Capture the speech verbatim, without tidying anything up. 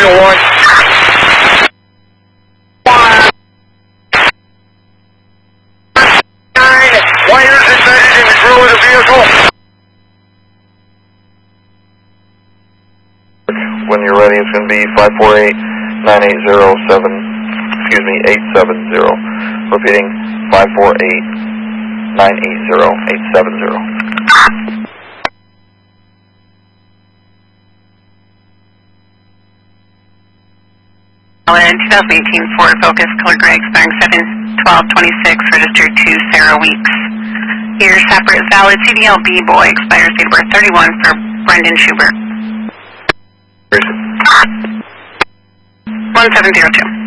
Visual one. Nine wires embedded in the grill of the vehicle. When you're ready, it's going to be five four eight nine eight zero seven, excuse me, eight seven zero. Repeating, five four eight nine eight zero eight seven zero. twenty eighteen Ford Focus, color gray, expiring seven twelve twenty-six, registered to Sarah Weeks. Your separate is valid. C D L B boy, expires date of birth thirty-one for Brendan Schubert. one seven zero two.